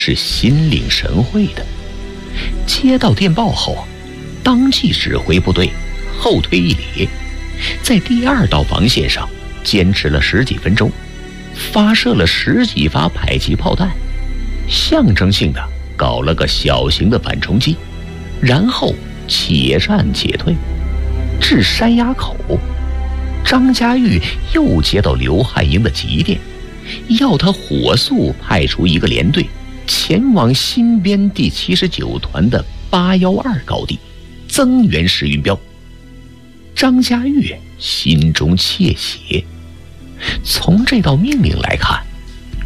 是心领神会的。接到电报后，当即指挥部队后退1里，在第2道防线上坚持了10几分钟，发射了10几发迫击炮弹，象征性的搞了个小型的反冲击，然后且战且退，至山崖口，张家玉又接到刘汉英的急电，要他火速派出一个连队前往新编第79团的812高地，增援石云彪。张家玉心中窃喜，从这道命令来看，